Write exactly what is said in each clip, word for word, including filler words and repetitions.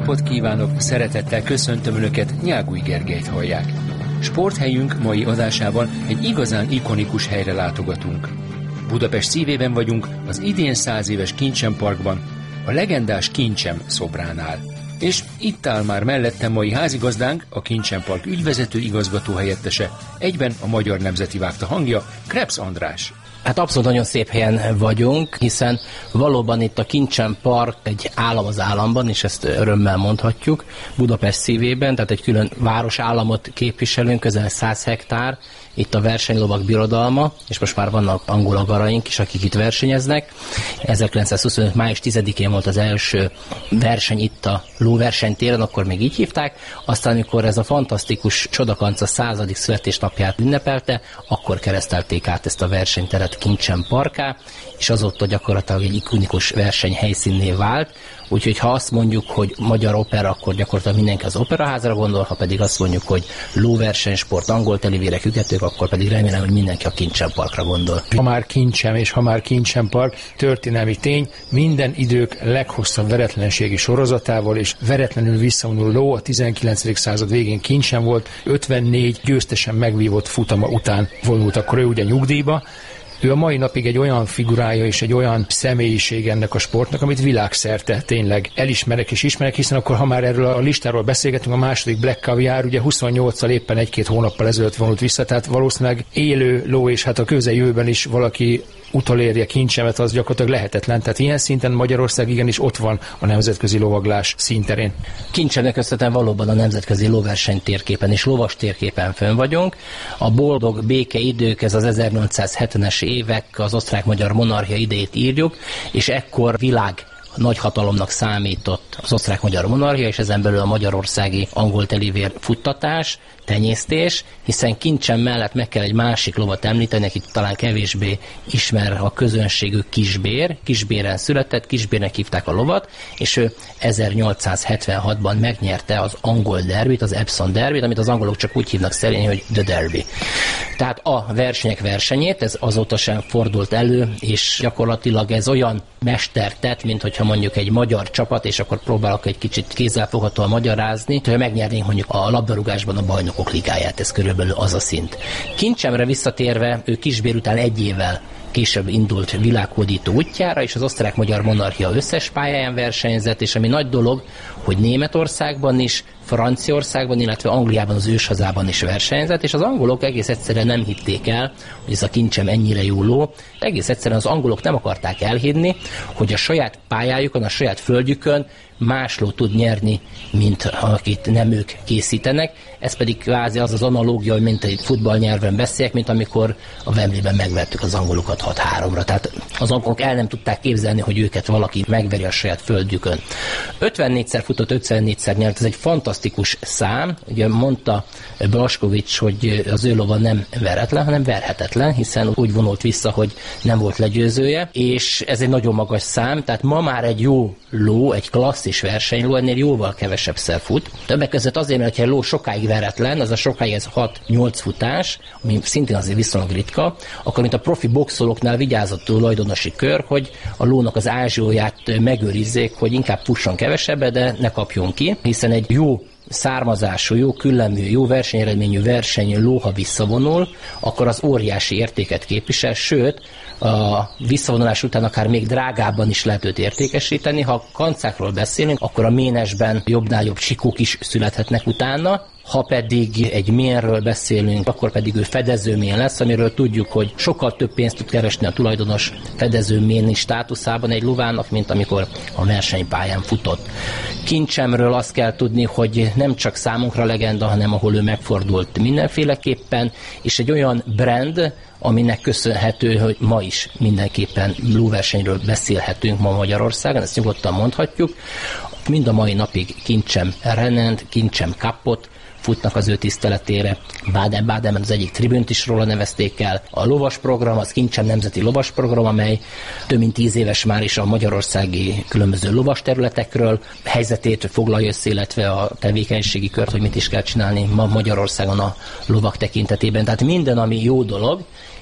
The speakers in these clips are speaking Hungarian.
napot kívánok, szeretettel köszöntöm Önöket, Nyágúj Gergelyt hallják. Sporthelyünk mai adásában egy igazán ikonikus helyre látogatunk. Budapest szívében vagyunk, az idén száz éves Kincsem Parkban, a legendás Kincsem szobránál. És itt áll már mellettem mai házigazdánk, a Kincsem Park ügyvezető igazgató helyettese, egyben a Magyar Nemzeti Vágta hangja, Krebs András. Hát abszolút nagyon szép helyen vagyunk, hiszen valóban itt a Kincsem Park egy állam az államban, és ezt örömmel mondhatjuk, Budapest szívében, tehát egy külön városállamot képviselünk, közel száz hektár, itt a versenylovak birodalma, és most már vannak angol agaraink is, akik itt versenyeznek. ezerkilencszázhuszonöt. május tizedikén volt az első verseny itt a lóversenytéren, akkor még így hívták, aztán amikor ez a fantasztikus csodakanca századik születésnapját ünnepelte, akkor keresztelték át ezt a versenyteret Kincsem Parkká, és azóta gyakorlatilag egy ikonikus verseny helyszínné vált. Úgyhogy ha azt mondjuk, hogy magyar opera, akkor gyakorlatilag mindenki az operaházra gondol, ha pedig azt mondjuk, hogy lóversenysport, angol telivérek, ügetők, akkor pedig remélem, hogy mindenki a Kincsem Parkra gondol. Ha már Kincsem és ha már Kincsem Park, történelmi tény, minden idők leghosszabb veretlenségi sorozatával és veretlenül visszavonuló ló a tizenkilencedik század végén Kincsem volt, ötvennégy győztesen megvívott futama után vonult akkor ő ugye nyugdíjba. Ő a mai napig egy olyan figurája és egy olyan személyiség ennek a sportnak, amit világszerte tényleg elismerek és ismerek, hiszen akkor, ha már erről a listáról beszélgetünk, a második Black Caviar ugye huszonnyolccal éppen egy-két hónappal ezelőtt vonult vissza, tehát valószínűleg élő ló, és hát a közeljövőben is valaki utolérje Kincsemet, az gyakorlatilag lehetetlen. Tehát ilyen szinten Magyarország igenis ott van a nemzetközi lovaglás színterén. Kincsemnek köszönhetően valóban a nemzetközi lóverseny térképen és lovas térképen fönn vagyunk. A boldog béke idők, ez az ezernyolcszázhetvenes évek, az osztrák-magyar monarchia idejét írjuk, és ekkor világ nagyhatalomnak számított az osztrák-magyar monarchia, és ezen belül a magyarországi angol telivér futtatás, tenyésztés, hiszen Kincsem mellett meg kell egy másik lovat említeni, akit talán kevésbé ismer a közönségük, Kisbér. Kisbéren született, Kisbérnek hívták a lovat, és ő ezernyolcszázhetvenhatban megnyerte az angol derbit, az Epsom derbit, amit az angolok csak úgy hívnak szerint, hogy The Derby. Tehát a versenyek versenyét, ez azóta sem fordult elő, és gyakorlatilag ez olyan mestertett, mint hogyha mondjuk egy magyar csapat, és akkor próbálok egy kicsit kézzelfoghatóan magyarázni, hogy megnyernénk mondjuk a labdarúgásban a Bajnokok Ligáját, ez körülbelül az a szint. Kincsemre visszatérve, ő Kisbér után egy évvel később indult világhódító útjára, és az osztrák-magyar monarchia összes pályáján versenyzett, és ami nagy dolog, hogy Németországban is, Franciaországban, illetve Angliában, az őshazában is versenyzett, és az angolok egész egyszerűen nem hitték el, hogy ez a Kincsem ennyire jó ló. Egész egyszerűen az angolok nem akarták elhinni, hogy a saját pályájukon, a saját földjükön más ló tud nyerni, mint akit nem ők készítenek. Ez pedig kvázi az az analógia, hogy mint egy futballnyelven beszéljek, mint amikor a Wembleyben megvertük az angolokat hat háromra. Tehát az angolok el nem tudták képzelni, hogy őket valaki megveri a saját földjükön. ötvennégyszer futott, ötvennégyszer nyert, ez egy fantasztikus szám. Ugye mondta Blaskovics, hogy az ő lova nem veretlen, hanem verhetetlen, hiszen úgy vonult vissza, hogy nem volt legyőzője, és ez egy nagyon magas szám, tehát ma már egy jó ló, egy klasszis versenyló ennél jóval kevesebbszer fut. Többek között azért, mert ha egy ló sokáig veretlen, az a sokáig ez hat-nyolc futás, ami szintén azért viszonylag ritka, akkor mint a profi boxolóknál vigyázott tulajdonosi kör, hogy a lónak az ázsióját megőrizzék, hogy inkább fusson kevesebbet, de ne kapjon ki, hiszen egy jó származású, jó küllemű, jó versenyeredményű versenyű ló, ha visszavonul, akkor az óriási értéket képvisel, sőt, a visszavonulás után akár még drágábban is lehet őt értékesíteni. Ha kancákról beszélünk, akkor a ménesben jobbnál jobb csikók is születhetnek utána. Ha pedig egy ménről beszélünk, akkor pedig ő fedezőmén lesz, amiről tudjuk, hogy sokkal több pénzt tud keresni a tulajdonos fedezőméni státuszában egy lovának, mint amikor a versenypályán futott. Kincsemről azt kell tudni, hogy nem csak számunkra legenda, hanem ahol ő megfordult mindenféleképpen, és egy olyan brand, aminek köszönhető, hogy ma is mindenképpen lóversenyről beszélhetünk ma Magyarországon, ezt nyugodtan mondhatjuk. Mind a mai napig Kincsem Renent, Kincsem Cupot futnak az ő tiszteletére. Baden-Badenben az egyik tribünt is róla nevezték el. A lovas program, az Kincsem Nemzeti Lovas Program, amely több mint tíz éves már is a magyarországi különböző lovas területekről helyzetét foglalja össze, illetve a tevékenységi kört, hogy mit is kell csinálni ma Magyarországon a lovak tekintetében. Tehát minden, ami jó dolog, és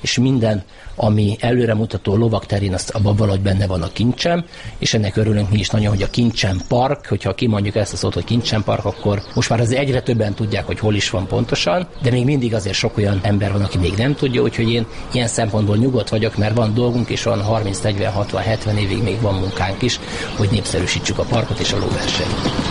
és minden, ami előremutató lovak terén, az abban valahogy benne van a kincsem, és ennek örülünk mi is nagyon, hogy a Kincsem Park, hogyha kimondjuk ezt a szót, hogy Kincsem Park, akkor most már az egyre többen tudják, hogy hol is van pontosan, de még mindig azért sok olyan ember van, aki még nem tudja, úgyhogy én ilyen szempontból nyugodt vagyok, mert van dolgunk, és van harminc, negyven, hatvan, hetven évig még van munkánk is, hogy népszerűsítsük a parkot és a lóversenyt.